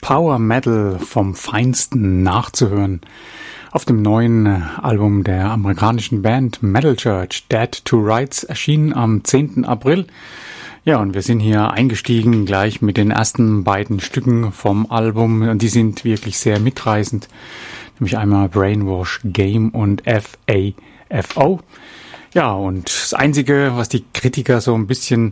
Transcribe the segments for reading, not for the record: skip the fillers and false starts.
Power Metal vom Feinsten nachzuhören auf dem neuen Album der amerikanischen Band Metal Church, Dead to Rights, erschienen am 10. April. Ja, und wir sind hier eingestiegen gleich mit den ersten beiden Stücken vom Album und die sind wirklich sehr mitreißend, nämlich einmal Brainwash Game und FAFO. Ja, und das Einzige, was die Kritiker so ein bisschen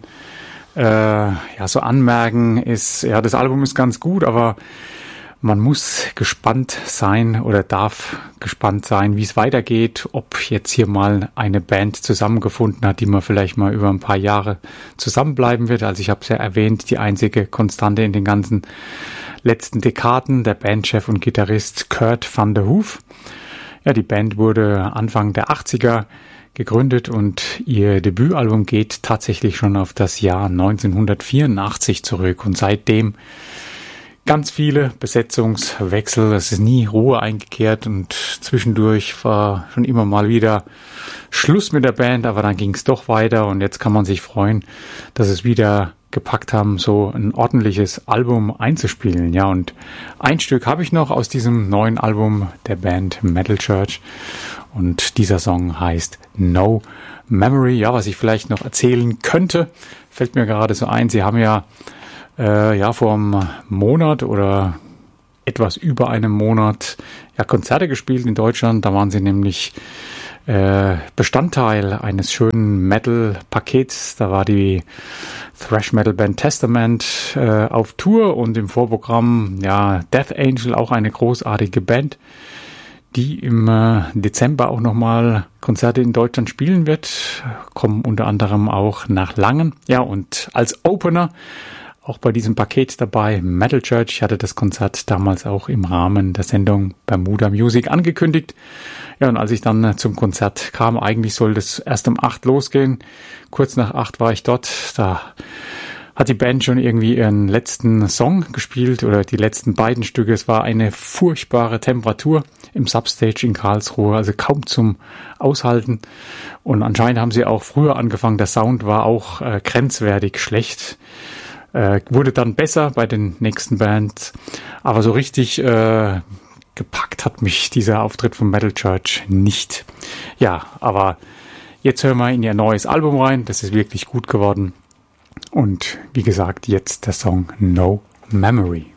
so anmerken, ist, ja, das Album ist ganz gut, aber man muss gespannt sein oder darf gespannt sein, wie es weitergeht, ob jetzt hier mal eine Band zusammengefunden hat, die man vielleicht mal über ein paar Jahre zusammenbleiben wird. Also ich habe es ja erwähnt, die einzige Konstante in den ganzen letzten Dekaden, der Bandchef und Gitarrist Kurt van der Hoof. Ja, die Band wurde Anfang der 80er gegründet und ihr Debütalbum geht tatsächlich schon auf das Jahr 1984 zurück und seitdem ganz viele Besetzungswechsel, es ist nie Ruhe eingekehrt und zwischendurch war schon immer mal wieder Schluss mit der Band, aber dann ging es doch weiter und jetzt kann man sich freuen, dass es wieder gepackt haben, so ein ordentliches Album einzuspielen. Ja, und ein Stück habe ich noch aus diesem neuen Album der Band Metal Church und dieser Song heißt No Memory. Ja, was ich vielleicht noch erzählen könnte, fällt mir gerade so ein, sie haben ja vor einem Monat oder etwas über einem Monat Konzerte gespielt in Deutschland. Da waren sie nämlich Bestandteil eines schönen Metal-Pakets. Da war die Thrash-Metal-Band Testament auf Tour und im Vorprogramm Death Angel, auch eine großartige Band, die im Dezember auch nochmal Konzerte in Deutschland spielen wird. Kommen unter anderem auch nach Langen. Ja, und als Opener auch bei diesem Paket dabei Metal Church. Ich hatte das Konzert damals auch im Rahmen der Sendung Bermuda Music angekündigt. Ja, und als ich dann zum Konzert kam, eigentlich sollte es erst um 8 losgehen. Kurz nach 8 war ich dort. Da hat die Band schon irgendwie ihren letzten Song gespielt oder die letzten beiden Stücke. Es war eine furchtbare Temperatur im Substage in Karlsruhe, also kaum zum Aushalten. Und anscheinend haben sie auch früher angefangen. Der Sound war auch grenzwertig schlecht. Wurde dann besser bei den nächsten Bands, aber so richtig gepackt hat mich dieser Auftritt von Metal Church nicht. Ja, aber jetzt hören wir in ihr neues Album rein, das ist wirklich gut geworden und wie gesagt, jetzt der Song No Memory.